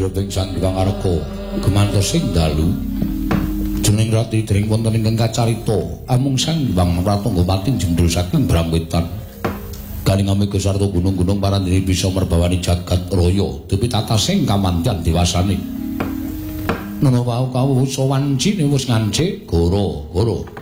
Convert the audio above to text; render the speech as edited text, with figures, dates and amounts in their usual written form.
Indra pingsan Hyang Arga gemantos sing dalu jeneng rati dering wonten ingkang kacarita amung Sang Hyang Pratangga Pati jendul saking Bramwetan kalingame gesarta gunung-gunung parandene bisa merbawani jagat raya depi tata sing kamandyan dewasane nono wau kawusa wancine wis ngancik goro